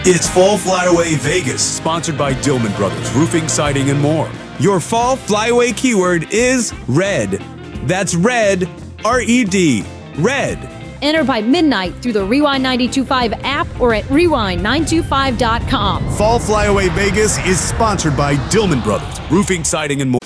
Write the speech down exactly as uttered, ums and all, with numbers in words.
It's Fall Flyaway Vegas. Sponsored by Dillman Brothers, roofing, siding, and more. Your fall flyaway keyword is red. That's red, R E D, red. Enter by midnight through the Rewind nine two five app or at rewind nine two five dot com. Fall Flyaway Vegas is sponsored by Dillman Brothers, Roofing, siding, and more.